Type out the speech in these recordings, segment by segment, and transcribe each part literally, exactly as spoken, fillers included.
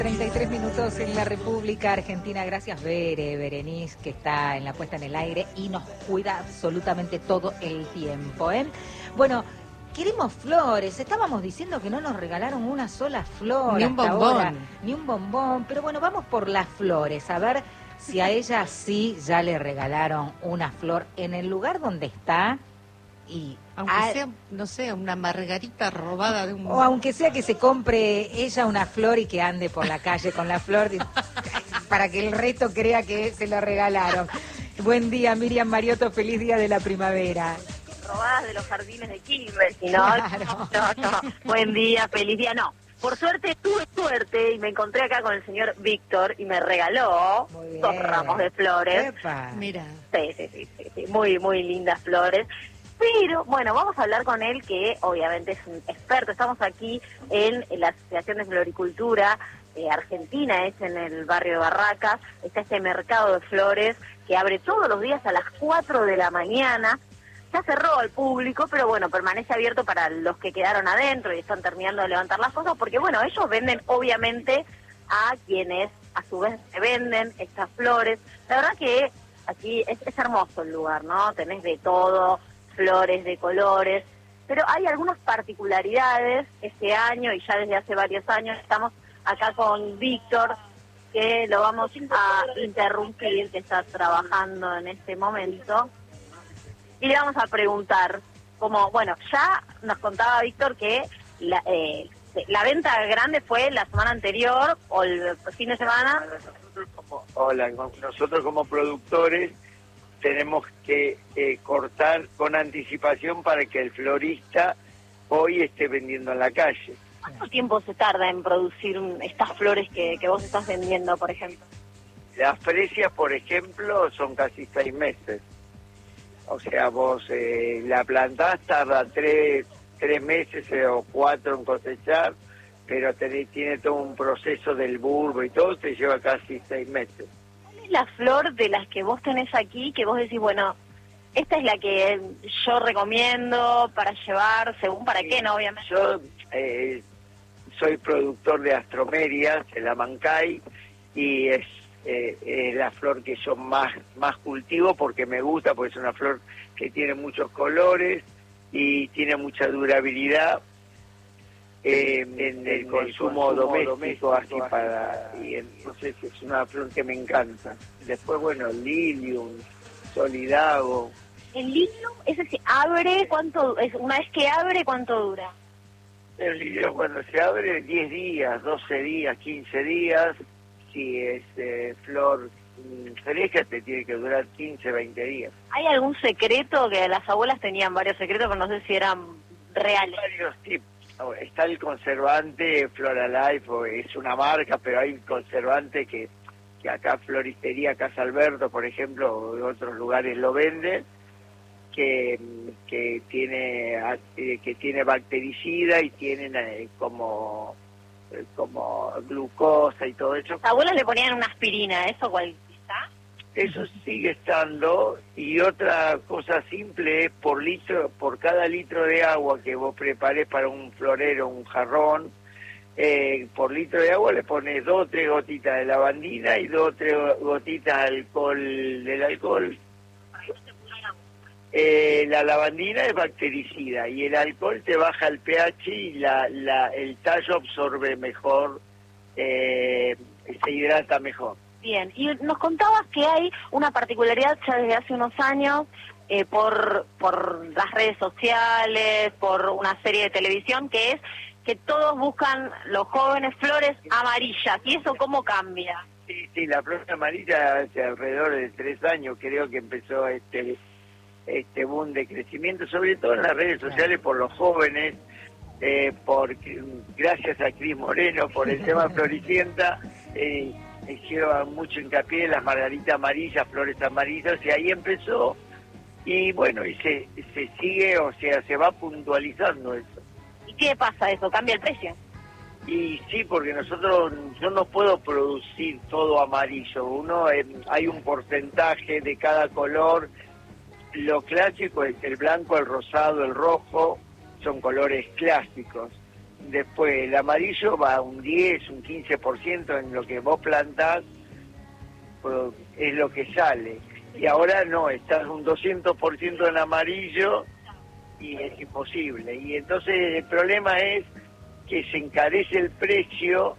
treinta y tres minutos en la República Argentina. Gracias, Bere, Berenice, que está en la puesta en el aire y nos cuida absolutamente todo el tiempo, ¿eh? Bueno, queremos flores. Estábamos diciendo que no nos regalaron una sola flor. Ni un hasta bombón. ahora, ni un bombón. Pero bueno, vamos por las flores. A ver si a ella sí ya le regalaron una flor en el lugar donde está. Y aunque a... sea, no sé, una margarita robada de un... O aunque sea que se compre ella una flor y que ande por la calle con la flor para que el resto crea que se la regalaron. Buen día, Miriam Mariotto, feliz día de la primavera. Robadas de los jardines de Quilmes, ¿no? Claro. No, no. Buen día, feliz día, no. Por suerte tuve suerte y me encontré acá con el señor Víctor y me regaló dos ramos de flores. Epa. Mira. Sí, sí, sí, sí, sí, muy, muy lindas flores. Pero, bueno, vamos a hablar con él, que obviamente es un experto. Estamos aquí en, en la Asociación de Floricultura eh, Argentina, es en el barrio de Barracas. Está este mercado de flores que abre todos los días a las cuatro de la mañana. Ya cerró al público, pero bueno, permanece abierto para los que quedaron adentro y están terminando de levantar las cosas, porque bueno, ellos venden obviamente a quienes a su vez se venden estas flores. La verdad que aquí es, es hermoso el lugar, ¿no? Tenés de todo, flores de colores, pero hay algunas particularidades este año y ya desde hace varios años. Estamos acá con Víctor, que lo vamos a interrumpir, que está trabajando en este momento, y le vamos a preguntar, como, bueno, ya nos contaba Víctor que la, eh, la venta grande fue la semana anterior o el fin de semana. Nosotros como, hola, nosotros como productores tenemos que eh, cortar con anticipación para que el florista hoy esté vendiendo en la calle. ¿Cuánto tiempo se tarda en producir un, estas flores que, que vos estás vendiendo, por ejemplo? Las fresias, por ejemplo, son casi seis meses. O sea, vos eh, la plantás, tarda tres, tres meses eh, o cuatro en cosechar, pero tenés, tiene todo un proceso del bulbo y todo, te lleva casi seis meses. La flor de las que vos tenés aquí, que vos decís, bueno, esta es la que yo recomiendo para llevar, según para sí, qué, ¿no? Obviamente. Yo eh, soy productor de astromerias en la Mancay y es, eh, es la flor que yo más, más cultivo porque me gusta, porque es una flor que tiene muchos colores y tiene mucha durabilidad. Eh, en el consumo, consumo doméstico, doméstico así para y entonces es una flor que me encanta. Después, bueno, lilium, solidago. El lilium, ese se abre, ¿cuánto? Es una vez que abre, ¿cuánto dura? El lilium cuando se abre diez días, doce días, quince días. Si es eh, flor fresca te tiene que durar quince, veinte días. ¿Hay algún secreto? Que las abuelas tenían varios secretos, pero no sé si eran reales. Varios tipos. Está el conservante Floralife, es una marca, pero hay un conservante que, que acá Floristería Casa Alberto, por ejemplo, o en otros lugares lo venden, que, que tiene que tiene bactericida y tienen eh, como como glucosa y todo eso. Las abuelas le ponían una aspirina, ¿eso cuál está? Eso sigue estando. Y otra cosa simple es por litro, por cada litro de agua que vos prepares para un florero, un jarrón, eh, por litro de agua le pones dos o tres gotitas de lavandina y dos o tres gotitas de alcohol del alcohol. Eh, la lavandina es bactericida y el alcohol te baja el pH y la, la, el tallo absorbe mejor, eh, se hidrata mejor. Bien, y nos contabas que hay una particularidad ya desde hace unos años eh, por, por las redes sociales, por una serie de televisión, que es que todos buscan, los jóvenes, flores amarillas. ¿Y eso cómo cambia? Sí, sí, la flor amarilla hace alrededor de tres años creo que empezó este, este boom de crecimiento, sobre todo en las redes sociales por los jóvenes, eh, porque gracias a Cris Moreno por el tema Floricienta, eh, hicieron mucho hincapié en las margaritas amarillas, flores amarillas, y ahí empezó, y bueno, y se, se sigue, o sea, se va puntualizando eso. ¿Y qué pasa eso? ¿Cambia el precio? Y sí, porque nosotros, yo no puedo producir todo amarillo, uno, eh, hay un porcentaje de cada color, lo clásico es el blanco, el rosado, el rojo, son colores clásicos. después el amarillo va un diez, un quince por ciento en lo que vos plantás, pues, es lo que sale. Y ahora no, estás un doscientos por ciento en amarillo y es imposible. Y entonces el problema es que se encarece el precio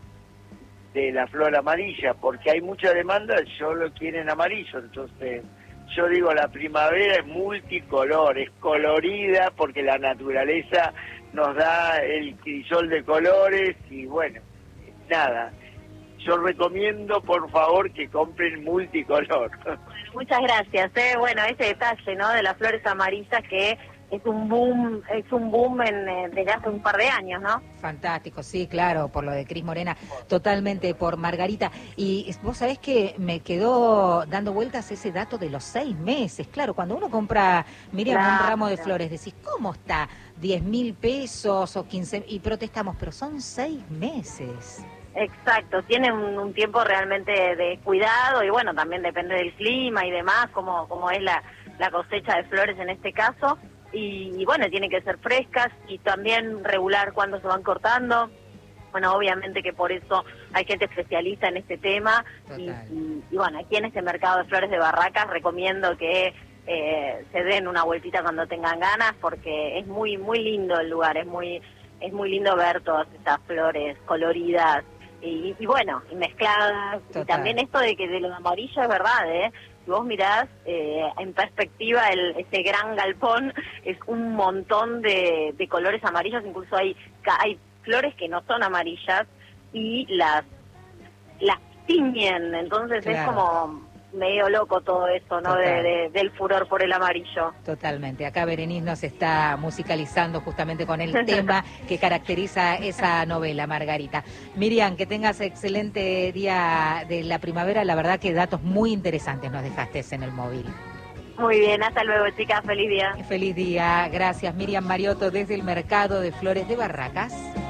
de la flor amarilla, porque hay mucha demanda, solo quieren amarillo. Entonces yo digo, la primavera es multicolor, es colorida, porque la naturaleza nos da el crisol de colores y bueno, nada. Yo recomiendo, por favor, que compren multicolor. Muchas gracias. ¿eh? Bueno, ese detalle, ¿no? De las flores amarillas que es un boom, es un boom en, eh, desde hace un par de años, ¿no? Fantástico, sí, claro, por lo de Cris Morena, totalmente por Margarita. Y vos sabés que me quedó dando vueltas ese dato de los seis meses. Claro, cuando uno compra, Miriam, Claro. un ramo de flores, decís, ¿cómo está? diez mil pesos o quince, y protestamos, pero son seis meses. Exacto, tienen un, un tiempo realmente de cuidado y bueno, también depende del clima y demás, como, como es la, la cosecha de flores en este caso. Y, y bueno, tienen que ser frescas y también regular cuándo se van cortando. Bueno, obviamente que por eso hay gente especialista en este tema. Y, y, y bueno, aquí en este mercado de flores de Barracas recomiendo que eh, se den una vueltita cuando tengan ganas, porque es muy muy lindo el lugar, es muy es muy lindo ver todas estas flores coloridas y, y bueno, y mezcladas. Total. Y también esto de que de lo amarillo es verdad, ¿eh? Si vos mirás eh, en perspectiva el, ese gran galpón, es un montón de, de colores amarillos, incluso hay, hay flores que no son amarillas y las, las tiñen, entonces Claro. es como medio loco todo eso, ¿no? De, de, del furor por el amarillo. Totalmente. Acá Berenice nos está musicalizando justamente con el tema que caracteriza esa novela, Margarita. Miriam, que tengas excelente día de la primavera. La verdad que datos muy interesantes nos dejaste en el móvil. Muy bien, hasta luego, chicas. Feliz día. Feliz día. Gracias, Miriam Mariotto, desde el Mercado de Flores de Barracas.